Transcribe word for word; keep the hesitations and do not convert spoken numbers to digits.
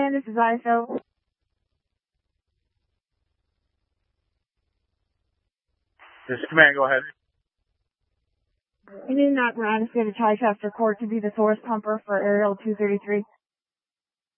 Command, this is I S O. This is Command, go ahead. You need not Radisson to Chichester Court to be the source pumper for Aerial two thirty-three.